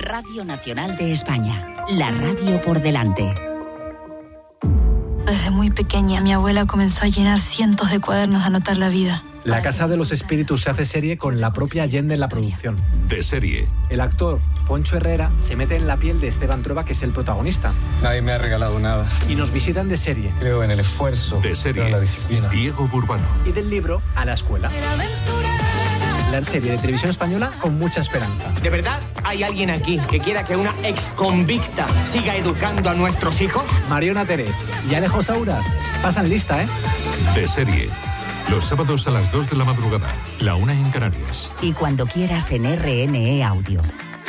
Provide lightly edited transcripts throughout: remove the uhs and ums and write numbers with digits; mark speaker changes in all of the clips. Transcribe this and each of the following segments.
Speaker 1: Radio Nacional de España, la radio por delante.
Speaker 2: Desde muy pequeña, mi abuela comenzó a llenar cientos de cuadernos a anotar la vida.
Speaker 3: La Casa de los Espíritus se hace serie con la propia Allende en la producción.
Speaker 4: De serie.
Speaker 3: El actor Poncho Herrera se mete en la piel de Esteban Trueba, que es el protagonista.
Speaker 5: Nadie me ha regalado nada.
Speaker 3: Y nos visitan de serie.
Speaker 5: Creo en el esfuerzo.
Speaker 4: De serie.
Speaker 5: En la disciplina.
Speaker 4: Diego Burbano.
Speaker 3: Y del libro a la escuela. La serie de televisión española con mucha esperanza.
Speaker 6: ¿De verdad hay alguien aquí que quiera que una exconvicta siga educando a nuestros hijos?
Speaker 3: Mariona Terés y Alejo Sauras pasan lista, ¿eh?
Speaker 4: De serie. Los sábados a las 2 de la madrugada, la 1 en Canarias.
Speaker 1: Y cuando quieras en RNE Audio.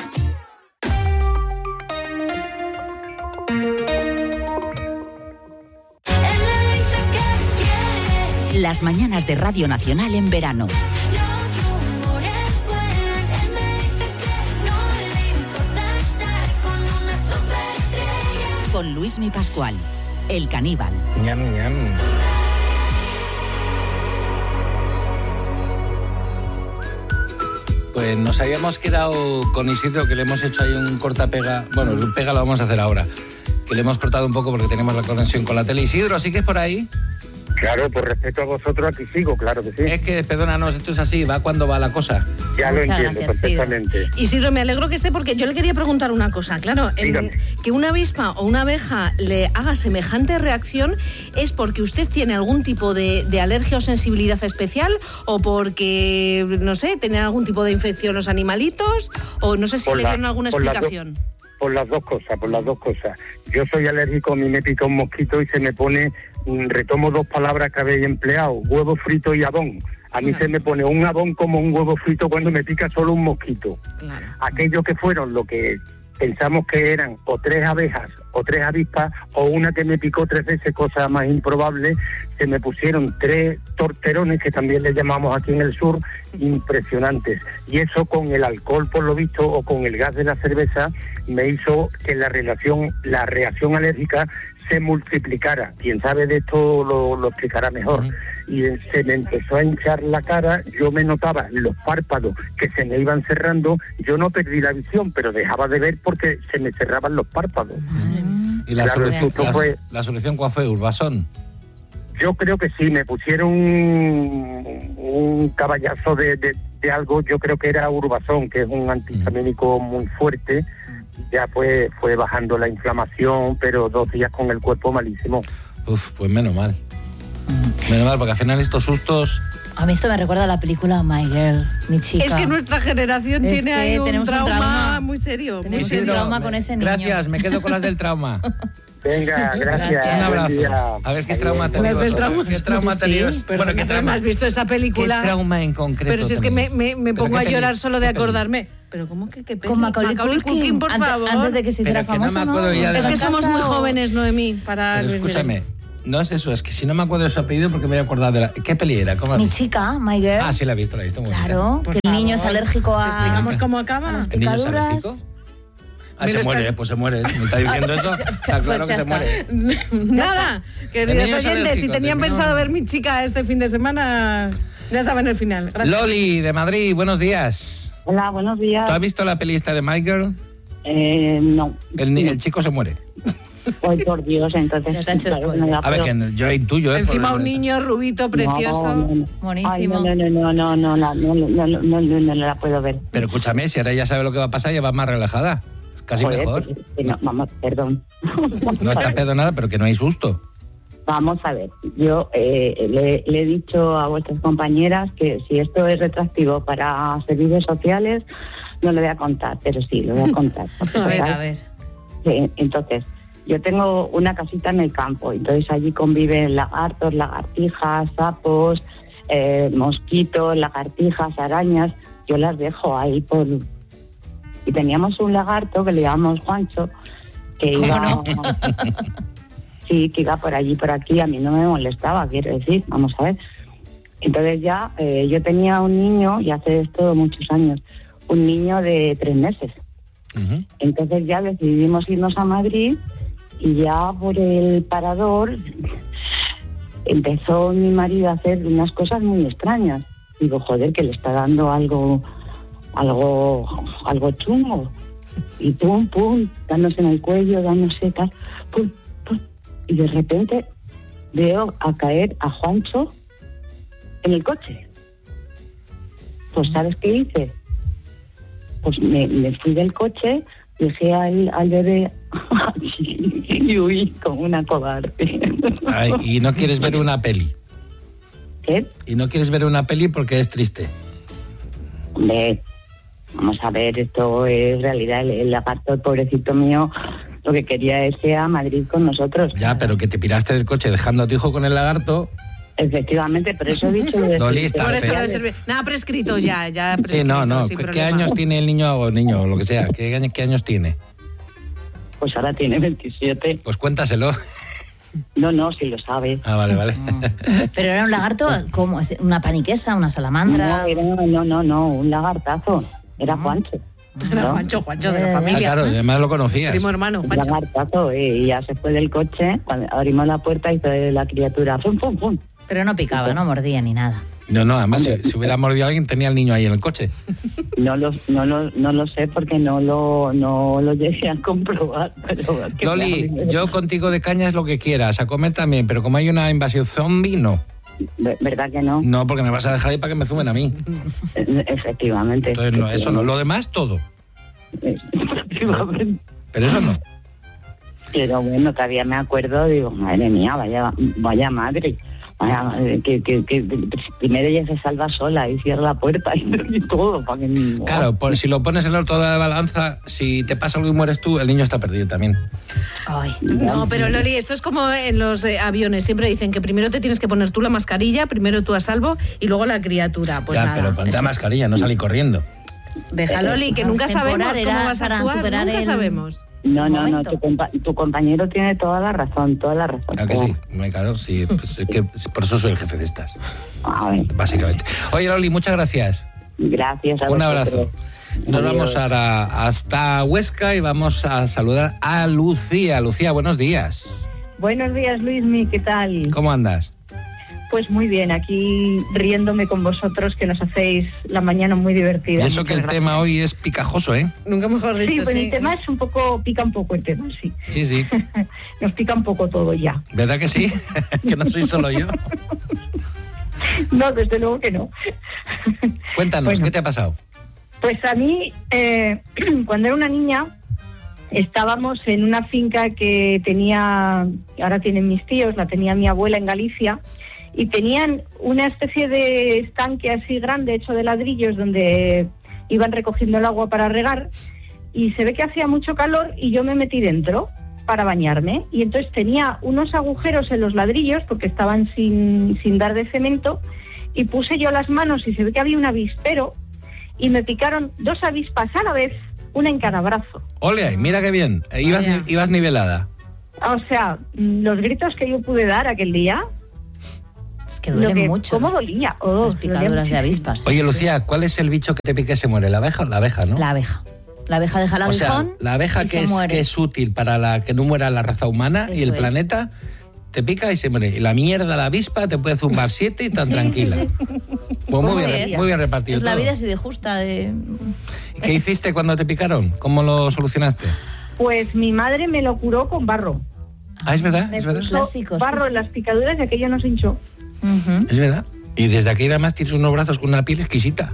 Speaker 1: Las mañanas de Radio Nacional en verano. Con Luismi Pascual, el caníbal.
Speaker 5: Ñam, ñam.
Speaker 7: Pues nos habíamos quedado con Isidro, que le hemos hecho ahí un cortapega. Bueno, el pega lo vamos a hacer ahora. Que le hemos cortado un poco porque tenemos la conexión con la tele. Isidro, ¿sigues por ahí?
Speaker 8: Claro, por respeto a vosotros aquí sigo, claro que sí.
Speaker 7: Es que, perdónanos, esto es así, va cuando va la cosa.
Speaker 8: Ya
Speaker 9: Muchas
Speaker 8: lo entiendo
Speaker 9: gracias,
Speaker 8: perfectamente.
Speaker 9: Isidro, me alegro que esté porque yo le quería preguntar una cosa. Claro, que una avispa o una abeja le haga semejante reacción es porque usted tiene algún tipo de alergia o sensibilidad especial o porque, no sé, tiene algún tipo de infección los animalitos o no sé si le dieron alguna explicación.
Speaker 8: Por las dos cosas. Yo soy alérgico, a mí me pica un mosquito y se me pone, retomo dos palabras que habéis empleado, huevo frito y abón. A mí se me pone un abón como un huevo frito cuando me pica solo un mosquito.
Speaker 9: Claro.
Speaker 8: Aquellos que fueron lo que pensamos que eran o 3 abejas o 3 avispas o una que me picó 3 veces, cosa más improbable, se me pusieron 3 torterones, que también le llamamos aquí en el sur, impresionantes. Y eso con el alcohol, por lo visto, o con el gas de la cerveza, me hizo que la reacción alérgica se multiplicara. Quien sabe de esto lo explicará mejor. Y se me empezó a hinchar la cara, yo me notaba los párpados que se me iban cerrando, yo no perdí la visión, pero dejaba de ver porque se me cerraban los párpados.
Speaker 7: ¿Y la solución cuál fue? ¿Urbasón?
Speaker 8: Yo creo que sí, me pusieron un caballazo de algo, yo creo que era Urbasón, que es un antihistamínico muy fuerte. Ya pues fue bajando la inflamación, pero 2 días con el cuerpo malísimo.
Speaker 7: Pues menos mal. Menos mal, porque al final estos sustos...
Speaker 9: A mí esto me recuerda a la película My Girl, mi chica. Es que nuestra generación tiene ahí un trauma muy serio.
Speaker 7: Tenemos un trauma con ese niño. Gracias, me quedo con las del trauma.
Speaker 8: Venga, gracias.
Speaker 7: Un abrazo. A ver, ¿qué trauma tenías?
Speaker 9: ¿Qué trauma tenías? Bueno, ¿qué trauma? ¿Has visto esa película?
Speaker 7: ¿Qué trauma en concreto?
Speaker 9: Pero si es que me pongo a llorar solo de acordarme. Pero ¿cómo que qué peli? Con Macaulay Culkin, por favor. Antes de que se hiciera famoso, ¿no? Es que somos muy jóvenes, Noemí, para...
Speaker 7: Escúchame. No es eso, es que si no me acuerdo de su apellido porque me voy a acordar de la... ¿Qué peli era?
Speaker 9: Mi chica, My Girl.
Speaker 7: Ah, sí, la he visto muy bien.
Speaker 9: Claro, que el niño es alérgico a... ¿Explicamos cómo acaba?
Speaker 7: ¿El niño es alérgico? Ah, se muere, pues se muere. ¿Me está diciendo eso? Está claro que se muere.
Speaker 9: Nada, queridos oyentes, si tenían pensado ver Mi chica este fin de semana, ya saben el final. Gracias.
Speaker 7: Loli, de Madrid, buenos días.
Speaker 10: Hola, buenos días.
Speaker 7: ¿Tú has visto la peli esta de My Girl?
Speaker 10: No.
Speaker 7: El chico se muere.
Speaker 10: Ay, por Dios, entonces...
Speaker 7: A ver, que yo intuyo...
Speaker 9: Encima un niño rubito, precioso.
Speaker 10: Buenísimo. No la puedo ver.
Speaker 7: Pero escúchame, si ahora ya sabe lo que va a pasar, ya va más relajada. Es casi mejor.
Speaker 10: No, vamos, perdón.
Speaker 7: No está perdonada, pero que no hay susto.
Speaker 10: Vamos a ver, yo le he dicho a vuestras compañeras que si esto es retroactivo para servicios sociales, no lo voy a contar, pero sí, lo voy a contar.
Speaker 9: A ver.
Speaker 10: Entonces, yo tengo una casita en el campo, entonces allí conviven lagartos, lagartijas, sapos, mosquitos, lagartijas, arañas. Yo las dejo ahí Y teníamos un lagarto que le llamamos Juancho, que iba...
Speaker 9: No?
Speaker 10: Sí, que iba por allí, por aquí, a mí no me molestaba, quiero decir, vamos a ver. Entonces ya, yo tenía un niño, y hace esto muchos años, un niño de 3 meses. Uh-huh. Entonces ya decidimos irnos a Madrid y ya por el parador empezó mi marido a hacer unas cosas muy extrañas. Digo, joder, que le está dando algo chungo. Y pum, pum, dándose en el cuello, dándose tal, pum, pum. Y de repente veo a caer a Juancho en el coche. Pues ¿sabes qué hice? Pues me fui del coche, dejé al bebé y huí como una cobarde.
Speaker 7: Ay, ¿y no quieres ver una peli?
Speaker 10: ¿Qué?
Speaker 7: ¿Y no quieres ver una peli porque es triste?
Speaker 10: Hombre, vamos a ver, esto es realidad. El lagarto, el pobrecito mío, lo que quería es ir a Madrid con nosotros.
Speaker 7: Ya, pero que te piraste del coche dejando a tu hijo con el lagarto.
Speaker 10: Efectivamente, pero eso he dicho...
Speaker 7: Loli, está
Speaker 9: Por eso
Speaker 7: feo.
Speaker 9: lo de servir. Nada, prescrito ya prescrito,
Speaker 7: Sí, no.
Speaker 9: sin
Speaker 7: ¿Qué
Speaker 9: problema.
Speaker 7: años tiene el niño o lo que sea? ¿Qué años tiene?
Speaker 10: Pues ahora tiene 27.
Speaker 7: Pues cuéntaselo.
Speaker 10: No, si lo sabe.
Speaker 7: Ah, vale.
Speaker 11: Pero era un lagarto, ¿cómo? ¿Una paniquesa, una salamandra?
Speaker 10: No, un lagartazo. Era Juancho.
Speaker 9: Era
Speaker 10: ¿no?
Speaker 9: Juancho de la familia.
Speaker 7: Claro, además lo conocías.
Speaker 9: Primo hermano,
Speaker 10: Un
Speaker 9: Juancho.
Speaker 10: lagartazo, y ya se fue del coche. Cuando abrimos la puerta y hizo la criatura. ¡Pum, pum, pum!
Speaker 11: Pero no picaba, no mordía ni nada.
Speaker 7: No, además si hubiera mordido a alguien tenía al niño ahí en el coche.
Speaker 10: No lo sé porque no lo llegué a comprobar. Pero
Speaker 7: Loli, yo contigo de caña es lo que quieras, a comer también, pero como hay una invasión zombie, no.
Speaker 10: ¿Verdad que no?
Speaker 7: No, porque me vas a dejar ahí para que me suben a mí.
Speaker 10: Efectivamente.
Speaker 7: Entonces, no, eso no. Lo demás, todo.
Speaker 10: Efectivamente.
Speaker 7: Pero eso no.
Speaker 10: Pero bueno, todavía me acuerdo, digo, madre mía, vaya madre. Que primero ella se salva sola y cierra la puerta y todo. Para que
Speaker 7: Claro, si lo pones en el otro de la balanza, si te pasa algo y mueres tú, el niño está perdido también.
Speaker 11: Ay.
Speaker 9: No, pero Loli, esto es como en los aviones. Siempre dicen que primero te tienes que poner tú la mascarilla, primero tú a salvo y luego la criatura. Pues
Speaker 7: ya,
Speaker 9: nada.
Speaker 7: pero ponte la mascarilla, no salí corriendo.
Speaker 9: Deja, Loli, que nunca sabemos cómo vas a actuar. Nunca sabemos.
Speaker 10: No, tu compañero tiene toda la razón.
Speaker 7: Claro que sí, claro, sí, pues es que por eso soy el jefe de estas. Básicamente. Oye, Loli, muchas gracias.
Speaker 10: Gracias a
Speaker 7: Un
Speaker 10: vosotros.
Speaker 7: abrazo. Nos vamos ahora hasta Huesca y vamos a saludar a Lucía. Lucía, buenos días.
Speaker 12: Buenos días, Luismi, ¿qué tal?
Speaker 7: ¿Cómo andas?
Speaker 12: Pues muy bien, aquí riéndome con vosotros, que nos hacéis la mañana muy divertida.
Speaker 7: Y eso que el tema hoy es picajoso, ¿eh?
Speaker 9: Nunca mejor dicho,
Speaker 12: sí. Pues el tema es pica un poco el tema, sí.
Speaker 7: Sí.
Speaker 12: Nos pica un poco todo ya.
Speaker 7: ¿Verdad que sí? Que no soy solo yo.
Speaker 12: No, desde luego que no.
Speaker 7: Cuéntanos,
Speaker 12: Bueno.
Speaker 7: ¿qué te ha pasado?
Speaker 12: Pues a mí, cuando era una niña, estábamos en una finca que ahora tienen mis tíos, la tenía mi abuela en Galicia, y tenían una especie de estanque así grande hecho de ladrillos donde iban recogiendo el agua para regar, y se ve que hacía mucho calor y yo me metí dentro para bañarme, y entonces tenía unos agujeros en los ladrillos porque estaban sin dar de cemento, y puse yo las manos y se ve que había un avispero y me picaron 2 avispas a la vez, una en cada brazo.
Speaker 7: Ole, mira qué bien. Ibas nivelada.
Speaker 12: O sea, los gritos que yo pude dar aquel día...
Speaker 11: Es que duele mucho.
Speaker 12: ¿Cómo dolía?
Speaker 11: Las picaduras de avispas.
Speaker 7: Oye, Lucía, ¿cuál es el bicho que te pica y se muere? ¿La abeja o la abeja, no?
Speaker 11: La abeja. La abeja deja el
Speaker 7: O sea,
Speaker 11: aguijón
Speaker 7: la abeja
Speaker 11: y
Speaker 7: que
Speaker 11: se
Speaker 7: es,
Speaker 11: muere.
Speaker 7: que es útil para que no muera la raza humana y
Speaker 11: Eso
Speaker 7: el
Speaker 11: es.
Speaker 7: planeta, te pica y se muere. Y la mierda, la avispa, te puede zumbar 7 y tan
Speaker 11: Sí,
Speaker 7: tranquila.
Speaker 11: sí.
Speaker 7: Pues muy
Speaker 11: Así
Speaker 7: bien,
Speaker 11: es.
Speaker 7: muy bien repartido
Speaker 11: Es la
Speaker 7: todo.
Speaker 11: vida así de justa.
Speaker 7: ¿Qué hiciste cuando te picaron? ¿Cómo lo solucionaste?
Speaker 12: Pues mi madre me lo curó con barro.
Speaker 7: Ah, es verdad,
Speaker 12: Me
Speaker 7: es verdad.
Speaker 12: puso barro en las picaduras y aquello no se hinchó.
Speaker 7: Es verdad. Y desde aquí además tienes unos brazos con una piel exquisita.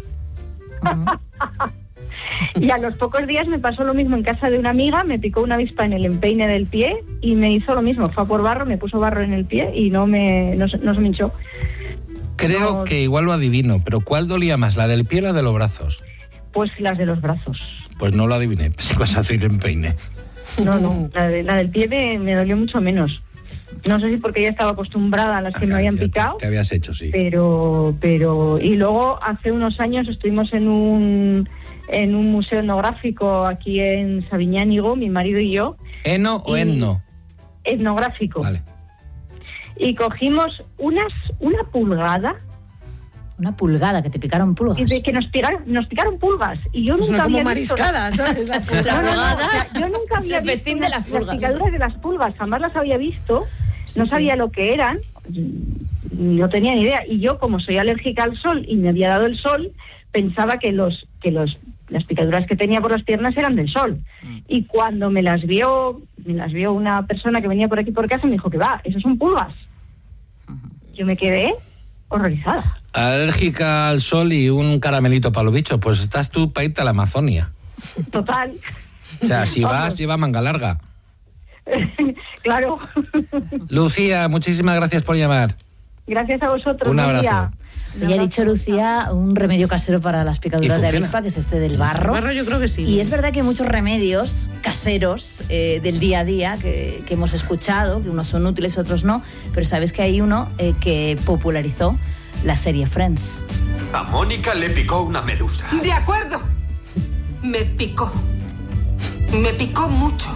Speaker 12: Y a los pocos días me pasó lo mismo en casa de una amiga, me picó una avispa en el empeine del pie y me hizo lo mismo, fue a por barro, me puso barro en el pie y no se me hinchó.
Speaker 7: Creo que igual lo adivino, pero ¿cuál dolía más, la del pie o la de los brazos?
Speaker 12: Pues las de los brazos.
Speaker 7: Pues no lo adiviné, si vas a decir empeine.
Speaker 12: No, la del pie me dolió mucho menos. No sé si porque ya estaba acostumbrada a las que me habían picado.
Speaker 7: Te habías hecho, sí.
Speaker 12: Pero y luego hace unos años estuvimos en un museo etnográfico aquí en Sabiñánigo, mi marido y yo.
Speaker 7: ¿Eno o etno?
Speaker 12: Etnográfico.
Speaker 7: Vale.
Speaker 12: Y cogimos una pulgada.
Speaker 11: Una pulgada, que te picaron pulgas.
Speaker 12: Y de que nos picaron pulgas. Y yo
Speaker 9: Pues
Speaker 12: nunca
Speaker 9: como
Speaker 12: había visto...
Speaker 9: mariscada, ¿sabes? La
Speaker 12: No, o sea, yo nunca había
Speaker 11: El
Speaker 12: visto
Speaker 11: festín de las pulgas.
Speaker 12: picaduras de las pulgas, jamás las había visto, no sabía lo que eran, no tenía ni idea. Y yo, como soy alérgica al sol y me había dado el sol, pensaba que los las picaduras que tenía por las piernas eran del sol. Y cuando me las vio una persona que venía por aquí por casa, me dijo que va, esos son pulgas. Yo me quedé horrorizada.
Speaker 7: Alérgica al sol y un caramelito para los bichos, pues estás tú para irte a la Amazonia.
Speaker 12: Total.
Speaker 7: O sea, si vas, lleva manga larga.
Speaker 12: Claro.
Speaker 7: Lucía, muchísimas gracias por llamar.
Speaker 12: Gracias a vosotros.
Speaker 7: Un abrazo.
Speaker 12: Día.
Speaker 11: Ya ha dicho Lucía un remedio casero para las picaduras de avispa, que es este del barro.
Speaker 9: El barro yo creo que sí.
Speaker 11: Y es verdad que hay muchos remedios caseros del día a día que hemos escuchado, que unos son útiles, otros no, pero sabes que hay uno que popularizó la serie Friends.
Speaker 13: A Mónica le picó una medusa.
Speaker 14: De acuerdo. Me picó. Me picó mucho.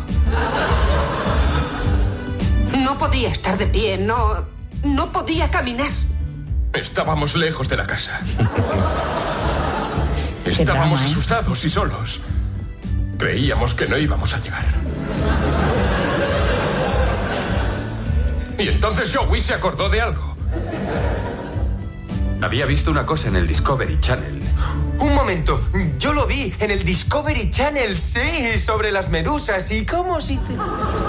Speaker 14: No podía estar de pie, no podía caminar.
Speaker 13: Estábamos lejos de la casa. Estábamos asustados y solos. Creíamos que no íbamos a llegar. Y entonces Joey se acordó de algo.
Speaker 15: Había visto una cosa en el Discovery Channel.
Speaker 6: Un momento, yo lo vi en el Discovery Channel, sí, sobre las medusas y cómo si te...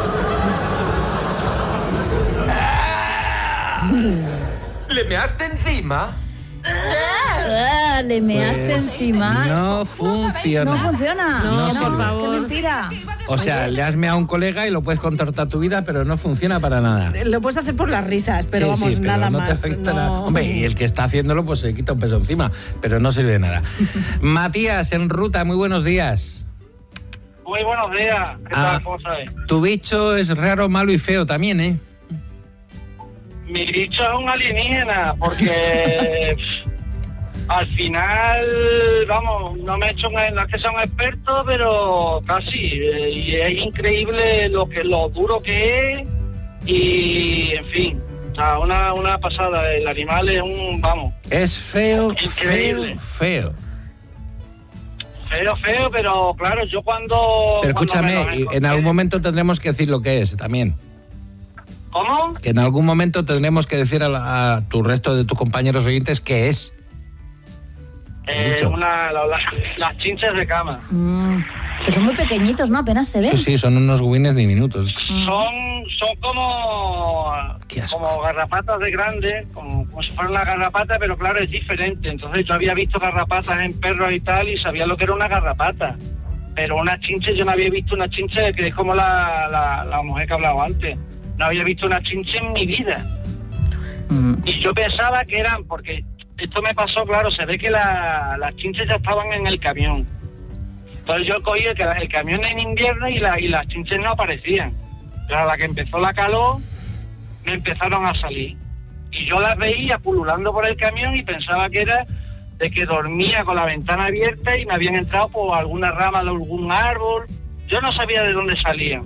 Speaker 6: ¿Le measte encima?
Speaker 11: ¿Le measte encima?
Speaker 7: No funciona.
Speaker 11: No funciona.
Speaker 7: No,
Speaker 11: que
Speaker 7: por
Speaker 9: favor.
Speaker 11: Qué mentira.
Speaker 7: O sea, le has meado a un colega y lo puedes contortar tu vida, pero no funciona para nada.
Speaker 9: Lo puedes hacer por las risas, pero
Speaker 7: Sí,
Speaker 9: vamos,
Speaker 7: pero
Speaker 9: nada
Speaker 7: no te
Speaker 9: más.
Speaker 7: afecta
Speaker 9: no.
Speaker 7: nada. Hombre, y el que está haciéndolo, pues se quita un peso encima, pero no sirve de nada. Matías, en ruta, muy buenos días.
Speaker 16: Muy buenos días. ¿Qué tal? ¿Cómo sabes?
Speaker 7: Tu bicho es raro, malo y feo también, ¿eh?
Speaker 16: Mi bicho es un alienígena, porque al final, vamos, no es que sea un experto, pero casi. Y es increíble lo duro que es. Y, en fin, o sea, una pasada. El animal es vamos.
Speaker 7: Es feo,
Speaker 16: increíble.
Speaker 7: feo.
Speaker 16: Feo, pero claro, yo cuando...
Speaker 7: Pero escúchame, en algún momento tendremos que decir lo que es también.
Speaker 16: ¿Cómo?
Speaker 7: Que en algún momento tendremos que decir a tu resto de tus compañeros oyentes qué es.
Speaker 16: Las chinches de cama.
Speaker 11: Que son muy pequeñitos, ¿no? Apenas se ven.
Speaker 7: Sí, son unos guines diminutos.
Speaker 16: Son como garrapatas de grande, como si fuera una garrapata, pero claro, es diferente. Entonces yo había visto garrapatas en perros y tal y sabía lo que era una garrapata. Pero una chinche, yo no había visto una chinche, que es como la mujer que hablaba antes. No había visto una chinche en mi vida. Y yo pensaba que eran, porque esto me pasó, claro, se ve que las chinches ya estaban en el camión. Entonces yo cogí el camión en invierno y las chinches no aparecían. Pero a la que empezó la calor, me empezaron a salir. Y yo las veía pululando por el camión y pensaba que era de que dormía con la ventana abierta y me habían entrado por alguna rama de algún árbol. Yo no sabía de dónde salían.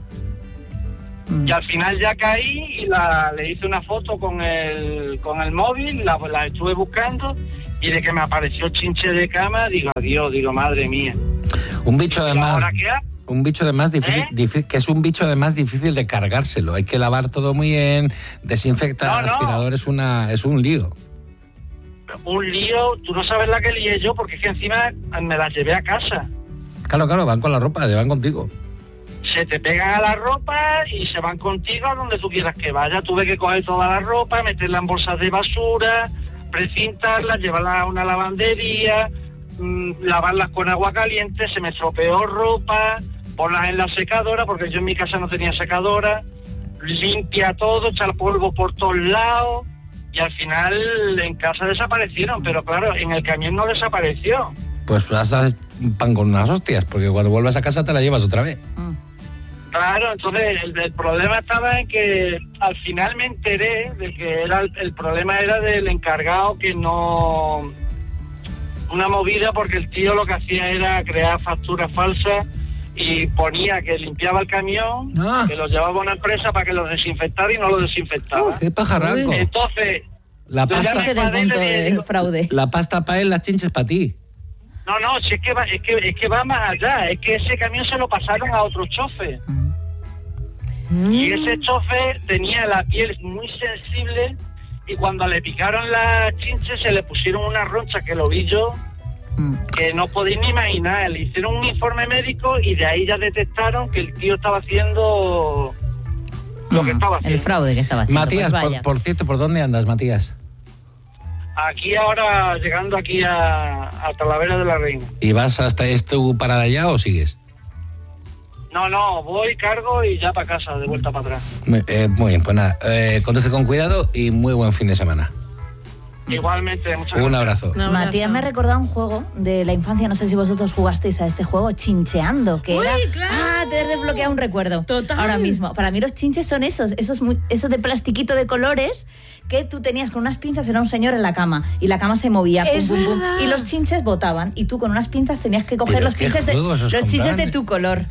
Speaker 16: Y al final ya caí y le hice una foto con el móvil, la estuve buscando y de que me apareció chinche de cama, digo, adiós, madre mía.
Speaker 7: Un bicho además...
Speaker 16: ¿Ahora qué?
Speaker 7: Un bicho además difícil, que es un bicho además difícil de cargárselo. Hay que lavar todo muy bien, desinfectar, aspirador es un lío.
Speaker 16: Un lío, tú no sabes la que lié yo, porque es que encima me las llevé a casa.
Speaker 7: Claro, van con la ropa, van contigo.
Speaker 16: Se te pegan a la ropa y se van contigo a donde tú quieras que vaya. Tuve que coger toda la ropa, meterla en bolsas de basura, precintarla, llevarla a una lavandería, lavarlas con agua caliente, se me estropeó ropa, ponlas en la secadora, porque yo en mi casa no tenía secadora, limpia todo, echar polvo por todos lados, y al final en casa desaparecieron, pero claro, en el camión no desapareció.
Speaker 7: Pues haces pan con unas hostias, porque cuando vuelvas a casa te la llevas otra vez.
Speaker 16: Claro, entonces el problema estaba en que al final me enteré de que el problema era del encargado, que no... Una movida, porque el tío lo que hacía era crear facturas falsas y ponía que limpiaba el camión, que lo llevaba a una empresa para que lo desinfectara y no lo desinfectaba.
Speaker 7: ¡Qué pajarraco!
Speaker 16: Entonces...
Speaker 7: La pasta...
Speaker 11: del fraude.
Speaker 7: La pasta para él, las chinches para ti.
Speaker 16: No, si es que va más allá. Es que ese camión se lo pasaron a otro chofer. Y ese chofer tenía la piel muy sensible y cuando le picaron las chinches se le pusieron una roncha que lo vi yo que no podéis ni imaginar. Le hicieron un informe médico y de ahí ya detectaron que el tío estaba haciendo lo que estaba haciendo.
Speaker 11: El fraude que estaba haciendo.
Speaker 7: Matías,
Speaker 11: pues
Speaker 7: por cierto, ¿por dónde andas, Matías?
Speaker 16: Aquí ahora, llegando aquí a Talavera de la Reina.
Speaker 7: ¿Y vas hasta tu parada ya o sigues?
Speaker 16: No, voy, cargo y ya para casa, de vuelta para atrás.
Speaker 7: Muy bien, pues nada, conduce con cuidado y muy buen fin de semana.
Speaker 16: Igualmente, muchas gracias.
Speaker 7: Un abrazo.
Speaker 11: Matías me ha recordado un juego de la infancia, no sé si vosotros jugasteis a este juego, Chincheando, que era...
Speaker 9: Claro.
Speaker 11: Te he desbloqueado un recuerdo.
Speaker 9: Total.
Speaker 11: Ahora mismo. Para mí los chinches son esos de plastiquito de colores que tú tenías con unas pinzas, era un señor en la cama y la cama se movía,
Speaker 9: Es
Speaker 11: pum, pum, pum,
Speaker 9: verdad.
Speaker 11: y los chinches botaban y tú con unas pinzas tenías que coger
Speaker 7: ¿Pero
Speaker 11: los
Speaker 7: qué
Speaker 11: chinches
Speaker 7: juegos os
Speaker 11: los chinches
Speaker 7: contaban?
Speaker 11: de tu color.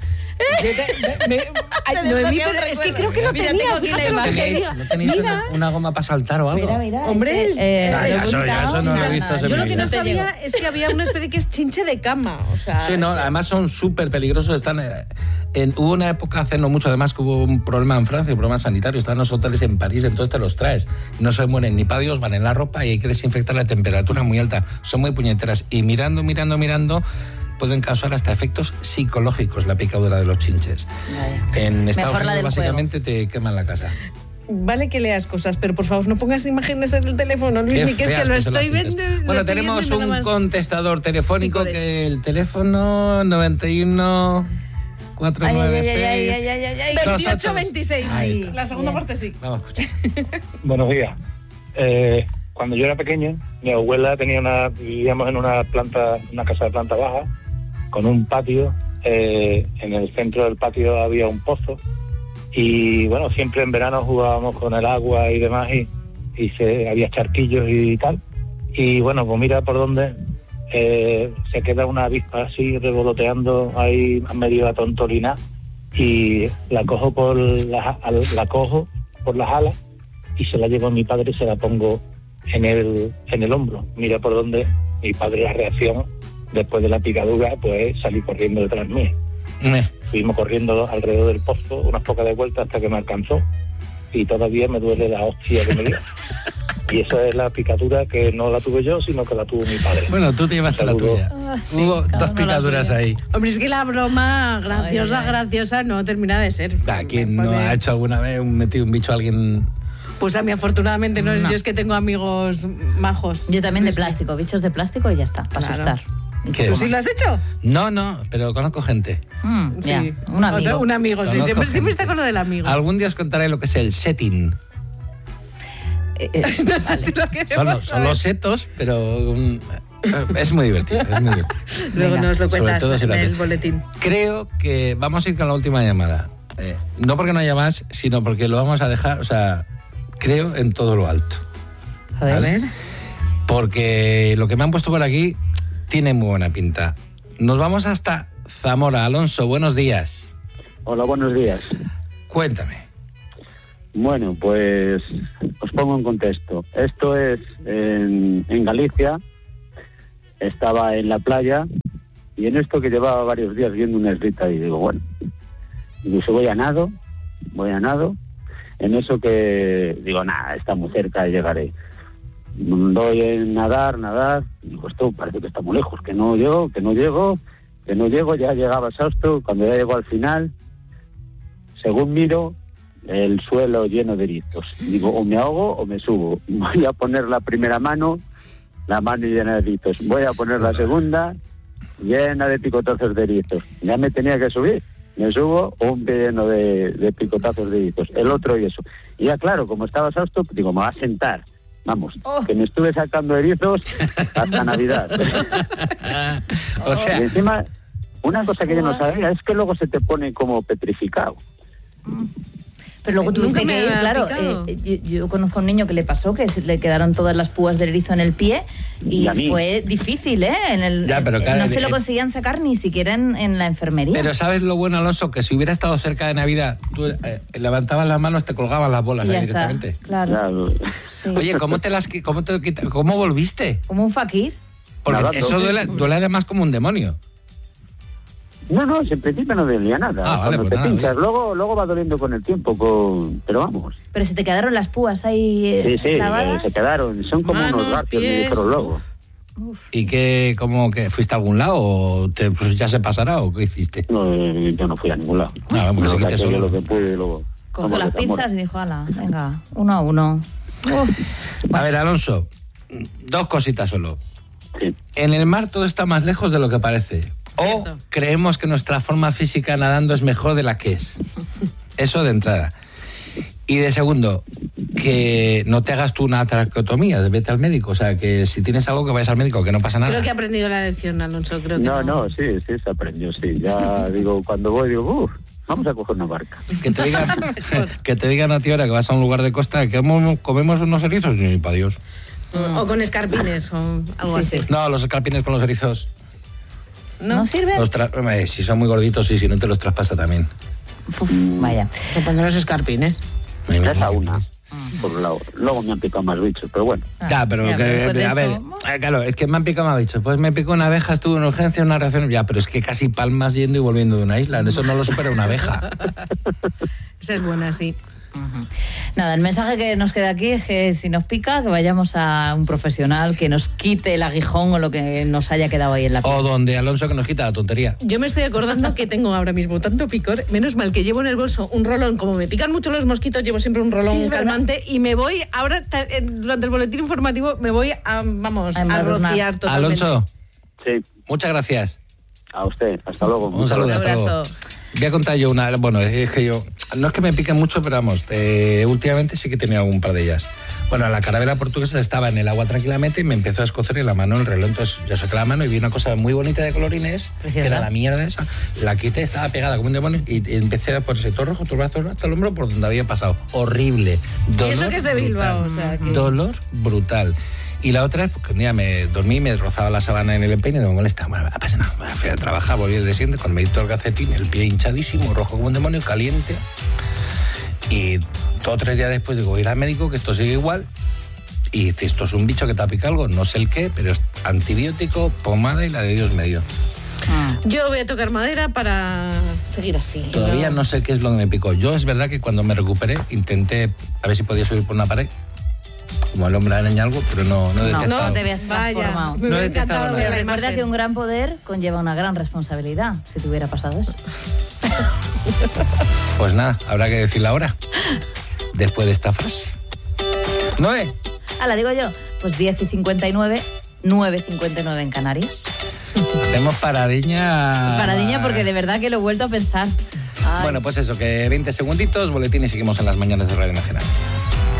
Speaker 9: Ay, Noemí, pero es que creo que lo
Speaker 11: Mira,
Speaker 9: tenía,
Speaker 11: tengo aquí
Speaker 9: fíjate
Speaker 11: la
Speaker 9: lo que
Speaker 11: imagen.
Speaker 9: quería.
Speaker 7: ¿No tenéis una goma para saltar o algo?
Speaker 11: Mira,
Speaker 9: Hombre,
Speaker 7: eso no lo he visto en
Speaker 9: yo lo
Speaker 7: mi
Speaker 9: que
Speaker 7: vida.
Speaker 9: no sabía es que había una especie que es chinche de cama, o sea...
Speaker 7: Sí, no, además son súper peligrosos. Hubo una época hace no mucho, además, que hubo un problema en Francia, un problema sanitario. Están los hoteles en París, entonces te los traes. No se mueren ni para Dios, van en la ropa y hay que desinfectar la temperatura muy alta. Son muy puñeteras. Y mirando, pueden causar hasta efectos psicológicos la picadura de los chinches. En Estados
Speaker 11: Mejor la
Speaker 7: Unidos,
Speaker 11: del
Speaker 7: básicamente, te queman la casa.
Speaker 9: Vale que leas cosas, pero por favor no pongas imágenes en el teléfono, Luis,
Speaker 7: Qué
Speaker 9: que es que
Speaker 7: feas
Speaker 9: lo
Speaker 7: que son las
Speaker 9: estoy
Speaker 7: chinches.
Speaker 9: viendo.
Speaker 7: Bueno, tenemos un contestador telefónico que el teléfono 91 496
Speaker 9: 2826.
Speaker 7: Ahí está.
Speaker 9: La segunda parte sí.
Speaker 7: Vamos a escuchar.
Speaker 17: Buenos días. Cuando yo era pequeño, mi abuela vivíamos en una casa de planta baja, con un patio. En el centro del patio había un pozo y bueno, siempre en verano jugábamos con el agua y demás y había charquillos y tal. Y bueno, pues mira por dónde se queda una avispa así revoloteando ahí medio atontolina y la cojo por las alas y se la llevo a mi padre y se la pongo en el hombro. Mira por dónde mi padre, la reacción después de la picadura, pues salí corriendo detrás mío. Fuimos corriendo alrededor del pozo unas pocas de vueltas hasta que me alcanzó y todavía me duele la hostia que me dio. Y esa es la picadura que no la tuve yo, sino que la tuvo mi padre.
Speaker 7: Bueno, tú te llevaste la tuya. Hubo dos picaduras ahí.
Speaker 9: Hombre, es que la broma graciosa no termina de ser.
Speaker 7: ¿A quién no ha hecho alguna vez metido un bicho a alguien?
Speaker 9: Pues a mí afortunadamente no. Yo es que tengo amigos majos.
Speaker 11: Yo también de plástico, bichos de plástico y ya está, para asustar.
Speaker 9: ¿Tú sí lo has hecho?
Speaker 7: No, pero conozco gente.
Speaker 9: Sí,
Speaker 11: ya, un amigo.
Speaker 9: Un amigo, sí, siempre está con lo del amigo.
Speaker 7: Algún día os contaré lo que es el setting.
Speaker 9: No sé si lo queremos
Speaker 7: Son los setos, pero es muy divertido.
Speaker 9: Luego nos lo
Speaker 7: Sobre
Speaker 9: cuentas
Speaker 7: todo si
Speaker 9: en
Speaker 7: lo
Speaker 9: el
Speaker 7: haces.
Speaker 9: boletín.
Speaker 7: Creo que vamos a ir con la última llamada. No porque no haya más, sino porque lo vamos a dejar, o sea, creo en todo lo alto.
Speaker 11: A ver.
Speaker 7: ¿Vale? Porque lo que me han puesto por aquí tiene muy buena pinta. Nos vamos hasta Zamora. Alonso, buenos días.
Speaker 18: Hola, buenos días.
Speaker 7: Cuéntame.
Speaker 18: Bueno, pues os pongo en contexto. Esto es en Galicia. Estaba en la playa y en esto que llevaba varios días viendo una islita y digo, bueno, incluso voy a nado. En eso que digo, nada, está muy cerca y llegaré. Doy en nadar, y digo, esto parece que está muy lejos, que no llego, ya llegaba exhausto. Cuando ya llego al final, según miro, el suelo lleno de erizos. Digo, o me ahogo o me subo. Voy a poner la primera mano, la mano llena de erizos. Voy a poner la segunda, llena de picotazos de erizos. Ya me tenía que subir. Me subo, un pie lleno de picotazos de erizos. El otro y eso. Y ya claro, como estaba exhausto, digo, me va a sentar. Vamos, que me estuve sacando erizos hasta Navidad.
Speaker 7: O sea...
Speaker 18: Y encima, una cosa que yo no sabía es que luego se te pone como petrificado.
Speaker 11: Pero luego tuviste que ir, claro. Yo conozco a un niño que le pasó, que le quedaron todas las púas del erizo en el pie y fue difícil, ¿eh?
Speaker 7: Pero claro,
Speaker 11: no se lo conseguían sacar ni siquiera en la enfermería.
Speaker 7: Pero ¿sabes lo bueno, Alonso? Que si hubiera estado cerca de Navidad, tú levantabas las manos, te colgaban las bolas
Speaker 11: y
Speaker 7: ahí
Speaker 11: ya
Speaker 7: directamente.
Speaker 11: está, claro. Sí.
Speaker 7: Oye, ¿cómo volviste?
Speaker 11: Como un fakir.
Speaker 7: Porque
Speaker 18: Nada,
Speaker 7: eso duele además como un demonio.
Speaker 18: No, en principio no dolía nada.
Speaker 7: Vale,
Speaker 18: Cuando
Speaker 7: pues
Speaker 18: te
Speaker 7: nada,
Speaker 18: pinchas, luego va doliendo con el tiempo, pero vamos.
Speaker 11: Pero se te quedaron las púas ahí
Speaker 18: Sí,
Speaker 11: clavadas.
Speaker 18: se quedaron. Son como
Speaker 9: Manos,
Speaker 18: unos garfios, me
Speaker 9: pies.
Speaker 18: dijeron luego.
Speaker 7: ¿Y qué, cómo que fuiste a algún lado o pues ya se pasará o qué hiciste?
Speaker 18: No, yo no fui a ningún lado.
Speaker 7: Porque seguiste solo.
Speaker 18: Lo que pude, luego...
Speaker 11: Cogió las pinzas y dijo, ala, venga, 1 a 1.
Speaker 7: A ver, Alonso, 2 cositas solo.
Speaker 18: Sí.
Speaker 7: En el mar todo está más lejos de lo que parece. O creemos que nuestra forma física nadando es mejor de la que es. Eso de entrada. Y de segundo, que no te hagas tú una traqueotomía, vete al médico. O sea, que si tienes algo que vayas al médico, que no pasa nada.
Speaker 9: Creo que ha aprendido la lección, Alonso. Creo que
Speaker 18: no, sí, se aprendió, sí. Ya digo, cuando voy, digo, vamos a coger una barca.
Speaker 7: Que te digan a ti ahora que vas a un lugar de costa que comemos unos erizos, ni para Dios.
Speaker 9: O con escarpines o algo así.
Speaker 7: No, los escarpines con los erizos.
Speaker 11: ¿No sirven?
Speaker 7: Si son muy gorditos, sí, si no te los traspasa también.
Speaker 11: Vaya.
Speaker 9: ¿Te ponen los escarpines?
Speaker 18: Esa una, por un lado. Luego me han picado más bichos, pero bueno.
Speaker 7: Ya, pero a ver, claro, es que me han picado más bichos. Pues me picó una abeja, estuve en urgencia, una reacción, ya, pero es que casi palmas yendo y volviendo de una isla. Eso no lo supera una abeja.
Speaker 9: Esa es buena, sí.
Speaker 11: Nada, el mensaje que nos queda aquí es que si nos pica, que vayamos a un profesional que nos quite el aguijón o lo que nos haya quedado ahí en la piel.
Speaker 7: O donde Alonso que nos quita la tontería.
Speaker 9: Yo me estoy acordando que tengo ahora mismo tanto picor, menos mal que llevo en el bolso un rolón, como me pican mucho los mosquitos, llevo siempre un rolón calmante y me voy, ahora durante el boletín informativo, me voy a rociar totalmente.
Speaker 7: Alonso,
Speaker 18: sí.
Speaker 7: Muchas gracias.
Speaker 18: A usted, hasta luego.
Speaker 7: Un saludo, hasta luego. Voy a contar yo una, bueno, es que yo, no es que me piquen mucho, pero vamos, últimamente sí que tenía algún par de ellas. Bueno, la carabela portuguesa estaba en el agua tranquilamente y me empezó a escocer en la mano el reloj, entonces yo saqué la mano y vi una cosa muy bonita de colorines, que era la mierda esa, la quité, estaba pegada como un demonio y empecé a ponerse todo rojo, todo el brazo hasta el hombro por donde había pasado. Horrible. Dolor,
Speaker 9: y eso que es de Bilbao, o sea que...
Speaker 7: Dolor brutal. Y la otra es porque un día me dormí, me rozaba la sábana en el empeine y no me molesta. Bueno, no pasa nada. Fui a trabajar, volví de siente, cuando me di todo el calcetín, el pie hinchadísimo, rojo como un demonio, caliente. Y 2 o 3 días después digo, ir al médico, que esto sigue igual. Y dice, esto es un bicho que te ha picado algo, no sé el qué, pero es antibiótico, pomada y la de Dios medio.
Speaker 9: Yo voy a tocar madera para seguir así.
Speaker 7: Todavía no sé qué es lo que me picó. Yo es verdad que cuando me recuperé intenté a ver si podía subir por una pared. Como el hombre araña algo, pero no he detectado.
Speaker 11: No te veas transformado.
Speaker 7: No he detectado nada.
Speaker 11: Recuerda que un gran poder conlleva una gran responsabilidad, si te hubiera pasado eso.
Speaker 7: Pues nada, habrá que decirla ahora. Después de esta frase. ¿Noé?
Speaker 11: La digo yo. Pues 10:59, 9:59 en Canarias.
Speaker 7: Hacemos paradiña.
Speaker 11: Paradiña porque de verdad que lo he vuelto a pensar.
Speaker 7: Bueno, pues eso, que 20 segunditos, boletín y seguimos en las mañanas de Radio Nacional.